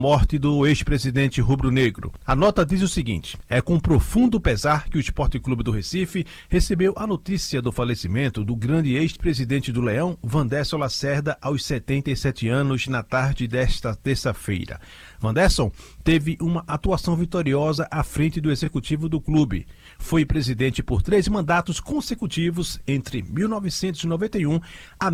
Morte do ex-presidente rubro-negro. A nota diz o seguinte: é com profundo pesar que o Esporte Clube do Recife recebeu a notícia do falecimento do grande ex-presidente do Leão, Wanderson Lacerda, aos 77 anos, na tarde desta terça-feira. Wanderson teve uma atuação vitoriosa à frente do executivo do clube. Foi presidente por 3 mandatos consecutivos entre 1991 a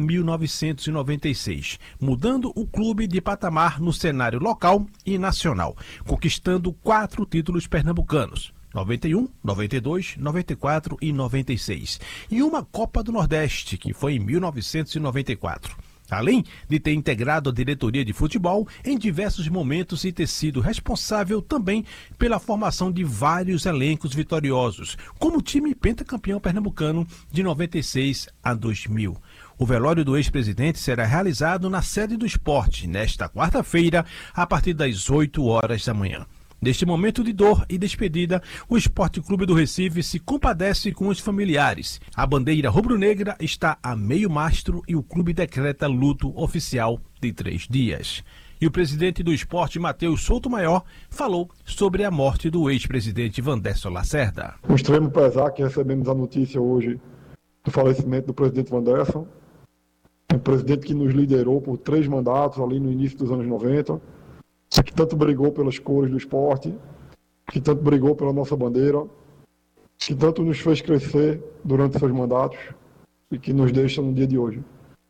1996, mudando o clube de patamar no cenário local e nacional, conquistando 4 títulos pernambucanos: 91, 92, 94 e 96, e uma Copa do Nordeste, que foi em 1994. Além de ter integrado a diretoria de futebol em diversos momentos e ter sido responsável também pela formação de vários elencos vitoriosos, como o time pentacampeão pernambucano de 96 a 2000. O velório do ex-presidente será realizado na sede do esporte, nesta quarta-feira, a partir das 8 horas da manhã. Neste momento de dor e despedida, o Esporte Clube do Recife se compadece com os familiares. A bandeira rubro-negra está a meio mastro e o clube decreta luto oficial de 3 dias. E o presidente do esporte, Matheus Souto Maior, falou sobre a morte do ex-presidente Wanderson Lacerda. Com extremo pesar que recebemos a notícia hoje do falecimento do presidente Wanderson, um presidente que nos liderou por 3 mandatos ali no início dos anos 90, que tanto brigou pelas cores do esporte, que tanto brigou pela nossa bandeira, que tanto nos fez crescer durante seus mandatos e que nos deixa no dia de hoje.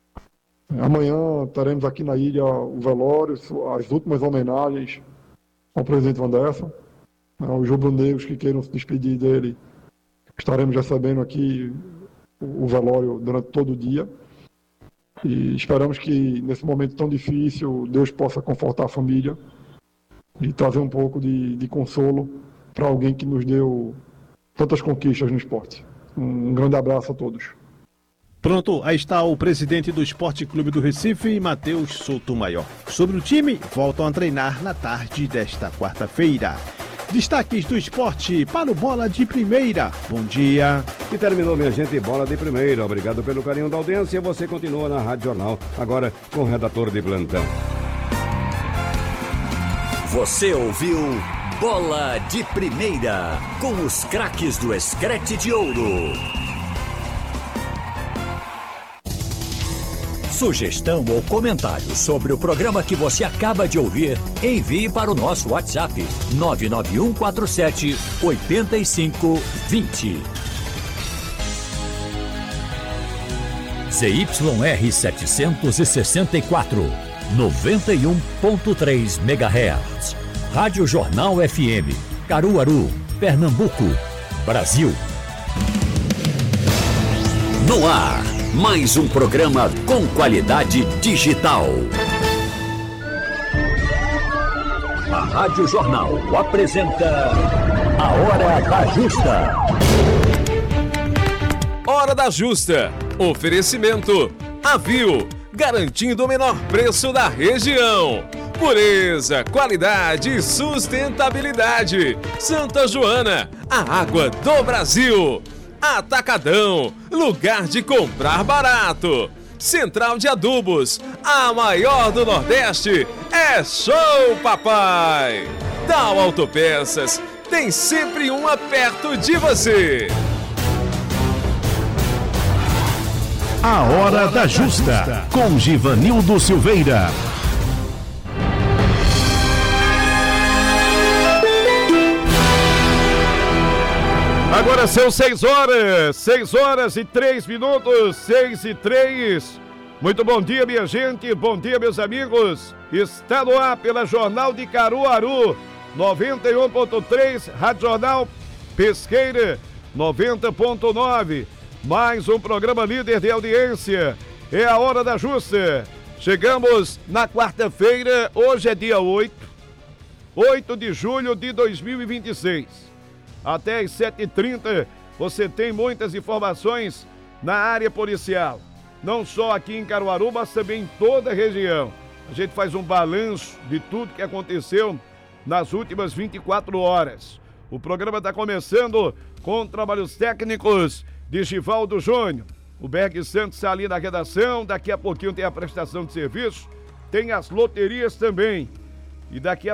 Amanhã teremos aqui na ilha o velório, as últimas homenagens ao presidente Wanderson. Os rubro-negros que queiram se despedir dele, estaremos recebendo aqui o velório durante todo o dia. E esperamos que nesse momento tão difícil Deus possa confortar a família e trazer um pouco de consolo para alguém que nos deu tantas conquistas no esporte. Um grande abraço a todos. Pronto, aí está o presidente do Esporte Clube do Recife, Matheus Souto Maior. Sobre o time, voltam a treinar na tarde desta quarta-feira. Destaques do esporte para o Bola de Primeira. Bom dia. E terminou, minha gente, Bola de Primeira. Obrigado pelo carinho da audiência. Você continua na Rádio Jornal, agora com o redator de plantão. Você ouviu Bola de Primeira, com os craques do Escrete de Ouro. Sugestão ou comentário sobre o programa que você acaba de ouvir, envie para o nosso WhatsApp 99147-8520. ZYR 764, 91.3 MHz. Rádio Jornal FM, Caruaru, Pernambuco, Brasil. No ar, mais um programa com qualidade digital. A Rádio Jornal apresenta A Hora da Justa. Hora da Justa. Oferecimento Avil, garantindo o menor preço da região. Pureza, qualidade e sustentabilidade. Santa Joana, a água do Brasil. Atacadão, lugar de comprar barato. Central de Adubos, a maior do Nordeste. É show, papai! Tal Autopeças, tem sempre uma perto de você. A Hora da Justa, com Givanildo Silveira. Agora são 6 horas e 3 minutos, 6 e 3. Muito bom dia, minha gente, bom dia, meus amigos. Está no ar pela Jornal de Caruaru, 91.3, Rádio Jornal Pesqueira, 90.9. Mais um programa líder de audiência. É a Hora da Justa. Chegamos na quarta-feira, hoje é dia 8 de julho de 2026. Até às 7h30 você tem muitas informações na área policial. Não só aqui em Caruaru, mas também em toda a região. A gente faz um balanço de tudo que aconteceu nas últimas 24 horas. O programa está começando com trabalhos técnicos de Givaldo Júnior. O Berg Santos está ali na redação. Daqui a pouquinho tem a prestação de serviço. Tem as loterias também. E daqui a